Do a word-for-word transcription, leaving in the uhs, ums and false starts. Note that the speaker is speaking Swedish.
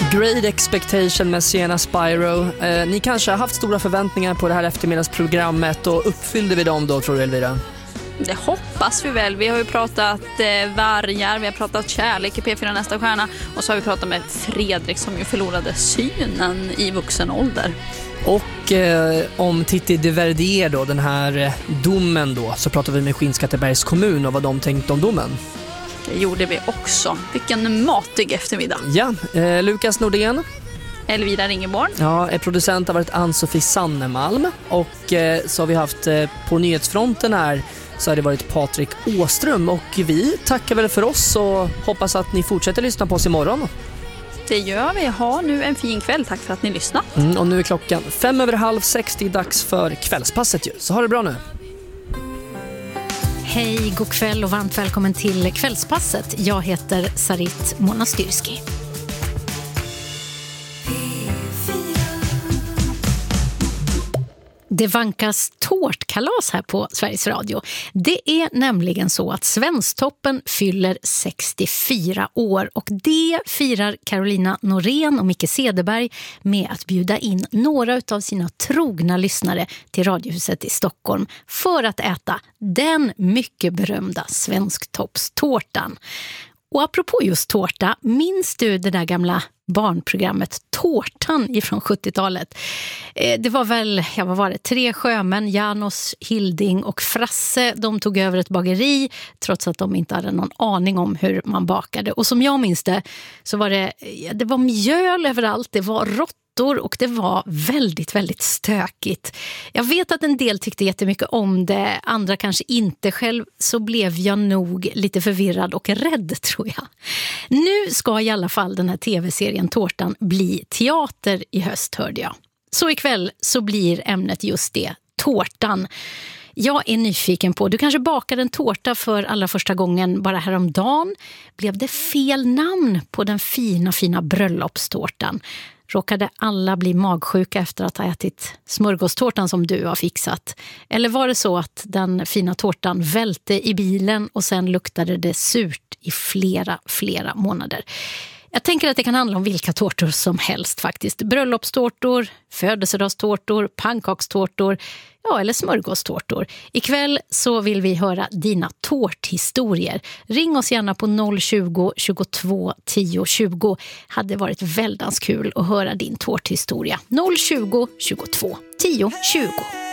Great Expectation med Sienna Spyro. Eh, ni kanske har haft stora förväntningar på det här eftermiddagsprogrammet och uppfyllde vi dem då, tror du, Elvira? Det hoppas vi väl. Vi har ju pratat eh, vargar, vi har pratat kärlek i P fyra Nästa stjärna och så har vi pratat med Fredrik som ju förlorade synen i vuxen ålder. Och eh, om Titti de Verdier då, den här eh, domen då, så pratar vi med Skinnskattebergs kommun och vad de tänkte om domen. Det gjorde vi också. Vilken matig eftermiddag. Ja, eh, Lukas Nordén. Elvira Ringeborn. Ja, är producent har varit Ann-Sofie Sannemalm. Och eh, så har vi haft eh, på nyhetsfronten här så har det varit Patrik Åström. Och vi tackar väl för oss och hoppas att ni fortsätter lyssna på oss imorgon. Det gör vi. Ha nu en fin kväll. Tack för att ni lyssnat. Mm, och nu är klockan fem över halv sex. Det är dags för kvällspasset ju. Så ha det bra nu. Hej, god kväll och varmt välkommen till kvällspasset. Jag heter Sarit Monastyrski. Det vankas tårtkalas här på Sveriges Radio. Det är nämligen så att Svensktoppen fyller sextiofyra år och det firar Carolina Norén och Micke Cederberg med att bjuda in några av sina trogna lyssnare till Radiohuset i Stockholm för att äta den mycket berömda Svensktoppstårtan. Och apropå just tårta, minns du det där gamla barnprogrammet Tårtan ifrån sjuttiotalet? Eh, det var väl, ja, vad var det, tre sjömän, Janos, Hilding och Frasse. De tog över ett bageri trots att de inte hade någon aning om hur man bakade. Och som jag minns det så var det, ja, det var mjöl överallt, det var rått och det var väldigt, väldigt stökigt. Jag vet att en del tyckte jättemycket om det, andra kanske inte. Själv så blev jag nog lite förvirrad och rädd, tror jag. Nu ska i alla fall den här tv-serien Tårtan bli teater i höst, hörde jag. Så ikväll så blir ämnet just det, tårtan. Jag är nyfiken på, du kanske bakade en tårta för allra första gången bara häromdagen. Blev det fel namn på den fina, fina bröllopstårtan? Råkade alla bli magsjuka efter att ha ätit smörgåstårtan som du har fixat? Eller var det så att den fina tårtan välte i bilen och sen luktade det surt i flera, flera månader? Jag tänker att det kan handla om vilka tårtor som helst faktiskt. Bröllopstårtor, födelsedagstårtor, pannkakstårtor, ja, eller smörgåstårtor. Ikväll så vill vi höra dina tårthistorier. Ring oss gärna på noll tjugo, tjugotvå, tio, tjugo. Hade varit väldigt kul att höra din tårthistoria. noll tjugo, tjugotvå, tio, tjugo.